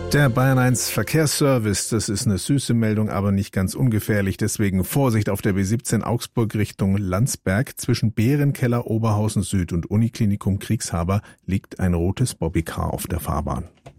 Der Bayern 1 Verkehrsservice, das ist eine süße Meldung, aber nicht ganz ungefährlich. Deswegen Vorsicht auf der B17 Augsburg Richtung Landsberg. Zwischen Bärenkeller, Oberhausen Süd und Uniklinikum Kriegshaber liegt ein rotes Bobbycar auf der Fahrbahn.